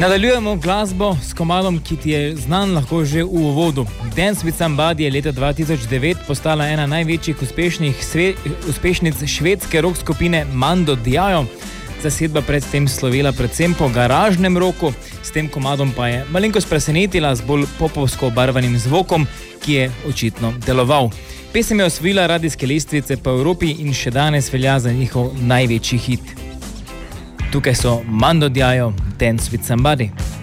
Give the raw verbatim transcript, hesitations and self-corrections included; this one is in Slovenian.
Nadaljujemo glasbo s komadom, ki ti je znan lahko že v uvodu. Dance with Somebody je leta dva tisoč devet postala ena največjih uspešnih sve, uspešnic švedske rock skupine Mando Diao. Zasedba predtem slovela predvsem po garažnem roku, s tem komadom pa je malenkost presenetila z bolj popovsko obarvanim zvokom, ki je očitno deloval. Pesem je osvojila radijske lestvice po Evropi in še danes velja za njihov največji hit. Tukaj so Mando Diao, Dance with Somebody.